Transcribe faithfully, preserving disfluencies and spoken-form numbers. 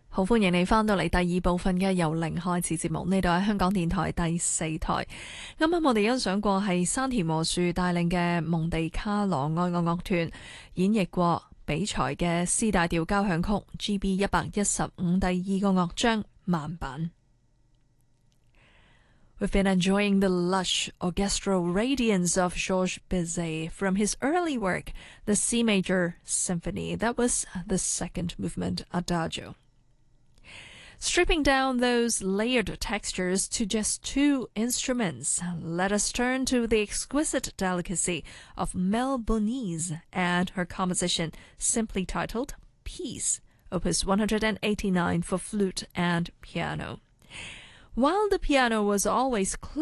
好歡迎你返到嚟第二部分嘅由零開始節目，呢度係香港電台第四台。啱啱我哋欣賞過係山田和樹帶領嘅蒙地卡羅愛樂樂團演繹過比賽嘅 C 大調交響曲 G B 一百一十五第二個樂章慢板。We've been enjoying the lush orchestral radiance of Georges Bizet from his early work, the C Major Symphony. That was the second movement, Adagio. Stripping down those layered textures to just two instruments, let us turn to the exquisite delicacy of Mel Bonis and her composition simply titled Peace, Opus one eighty-nine for flute and piano. While the piano was always close